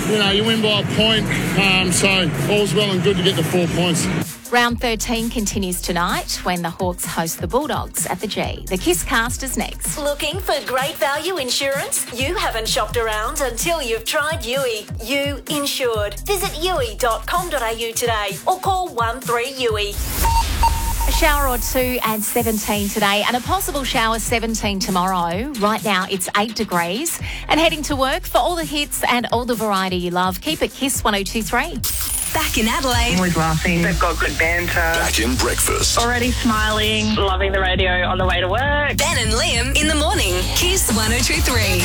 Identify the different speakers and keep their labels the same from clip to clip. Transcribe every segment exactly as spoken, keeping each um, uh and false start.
Speaker 1: you know, you win by a point, um, so all's well and good to get the four points.
Speaker 2: Round thirteen continues tonight when the Hawks host the Bulldogs at the G. The Kiss Cast is next.
Speaker 3: Looking for great value insurance? You haven't shopped around until you've tried U I. You insured. Visit U I dot com dot a u today or call one three U I.
Speaker 2: A shower or two and seventeen today and a possible shower seventeen tomorrow. Right now it's eight degrees and heading to work for all the hits and all the variety you love. Keep it Kiss one oh two three.
Speaker 4: Back in Adelaide.
Speaker 5: Always laughing. They've got good banter.
Speaker 6: Back in breakfast.
Speaker 5: Already smiling. Loving the radio on the way to work.
Speaker 4: Ben and Liam in the morning. Kiss one oh two three.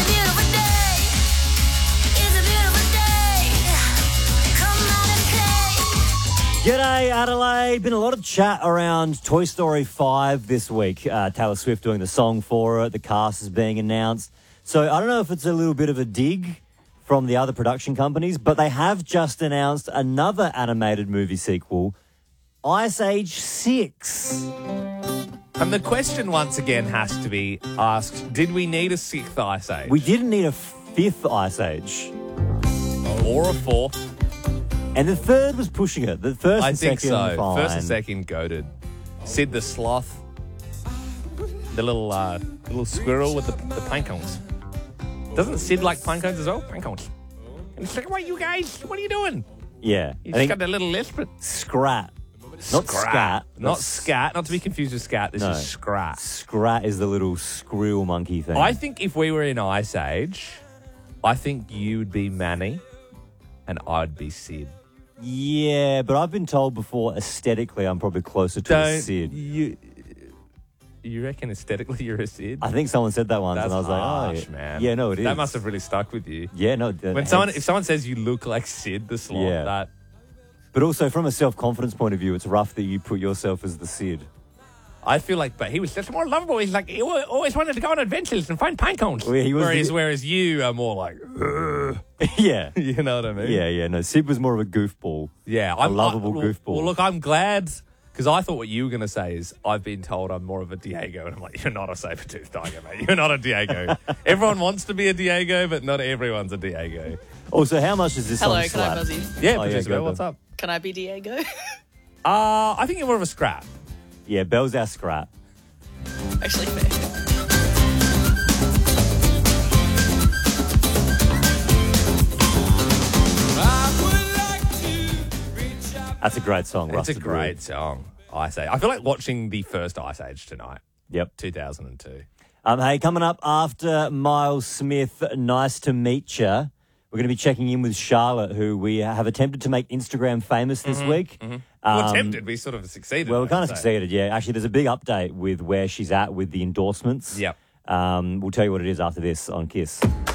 Speaker 7: G'day, Adelaide. Been a lot of chat around Toy Story five this week. Uh, Taylor Swift doing the song for it. The cast is being announced. So I don't know if it's a little bit of a dig from the other production companies, but they have just announced another animated movie sequel, Ice Age six.
Speaker 8: And the question once again has to be asked, did we need a sixth Ice Age?
Speaker 7: We didn't need a fifth Ice Age.
Speaker 8: Or a fourth.
Speaker 7: And the third was pushing it. The first
Speaker 8: I
Speaker 7: and
Speaker 8: think
Speaker 7: second,
Speaker 8: so.
Speaker 7: fine.
Speaker 8: First and second, goated. Sid the Sloth. The little uh, little squirrel with the, the pine cones. Doesn't Sid like pine cones as well? Pine cones. And it's like, what, you guys? What are you doing?
Speaker 7: Yeah.
Speaker 8: You
Speaker 7: I think
Speaker 8: just got a little lisp.
Speaker 7: Scrat. Not scat.
Speaker 8: Not scat. Not to be confused with scat. This
Speaker 7: No.
Speaker 8: is scrat.
Speaker 7: Scrat is the little squirrel monkey thing.
Speaker 8: I think if we were in Ice Age, I think you would be Manny and I'd be Sid.
Speaker 7: Yeah, but I've been told before, aesthetically, I'm probably closer to
Speaker 8: Don't
Speaker 7: a Sid.
Speaker 8: You, you reckon aesthetically you're a Sid?
Speaker 7: I think someone said that once,
Speaker 8: That's
Speaker 7: and I was
Speaker 8: harsh,
Speaker 7: like, oh, yeah.
Speaker 8: man.
Speaker 7: Yeah, no, it is.
Speaker 8: That must have really stuck with you.
Speaker 7: Yeah, no. that-
Speaker 8: When someone,
Speaker 7: hence-
Speaker 8: if someone says you look like Sid the Sloth,
Speaker 7: Yeah.
Speaker 8: that
Speaker 7: But also, from a self-confidence point of view, it's rough that you put yourself as the Sid.
Speaker 8: I feel like, but he was just more lovable. He's like, he al- always wanted to go on adventures and find pine cones.
Speaker 7: Well, he was
Speaker 8: whereas,
Speaker 7: the-
Speaker 8: whereas you are more like, "Ugh."
Speaker 7: yeah.
Speaker 8: You know what I mean?
Speaker 7: Yeah, yeah. No, Sid was more of a goofball.
Speaker 8: Yeah.
Speaker 7: A lovable
Speaker 8: I, well,
Speaker 7: goofball.
Speaker 8: Well, look, I'm glad, because I thought what you were going to say is, I've been told I'm more of a Diego. And I'm like, you're not a saber-toothed tiger, mate. You're not a Diego. Everyone wants to be a Diego, but not everyone's a Diego.
Speaker 7: Also, how much does this
Speaker 9: Hello,
Speaker 7: song
Speaker 9: can I
Speaker 7: slap?
Speaker 9: buzz you?
Speaker 8: Yeah,
Speaker 7: Oh, yeah,
Speaker 8: producer
Speaker 7: go,
Speaker 8: Bell,
Speaker 7: go.
Speaker 8: what's up?
Speaker 9: Can I be Diego?
Speaker 8: Uh, I think you're more of a scrap.
Speaker 7: Yeah, Bell's our Scrat.
Speaker 9: Actually, fair.
Speaker 7: That's a great song,
Speaker 8: It's
Speaker 7: Rusted
Speaker 8: a great
Speaker 7: Wood.
Speaker 8: song, Ice Age. I feel like watching the first Ice Age tonight,
Speaker 7: Yep.
Speaker 8: two thousand two.
Speaker 7: Um, hey, coming up after Miles Smith, nice to meet you. We're going to be checking in with Charlotte, who we have attempted to make Instagram famous this week.
Speaker 8: well,
Speaker 7: Um,
Speaker 8: attempted. We sort of succeeded.
Speaker 7: Well, we
Speaker 8: I
Speaker 7: kind of
Speaker 8: should say.
Speaker 7: succeeded, yeah. Actually, there's a big update with where she's at with the endorsements.
Speaker 8: Yep.
Speaker 7: Um, we'll tell you what it is after this on Kiss.